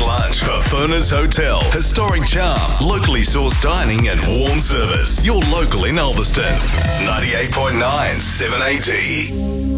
lunch for Furness Hotel. Historic charm, locally sourced dining and warm service. Your local in Ulverston. 98.9 780.